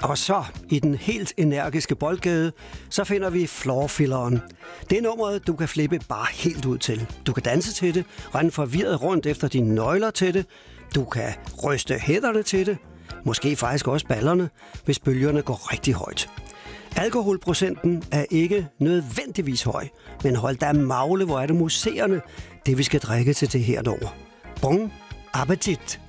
Og så i den helt energiske boldgade, så finder vi floorfilleren. Det er nummeret, du kan flippe bare helt ud til. Du kan danse til det, rende forvirret rundt efter dine nøgler til det. Du kan ryste hænderne til det. Måske faktisk også ballerne, hvis bølgerne går rigtig højt. Alkoholprocenten er ikke nødvendigvis høj, men hold da magle, hvor er det museerne, det vi skal drikke til det her nummer. Bon appetit!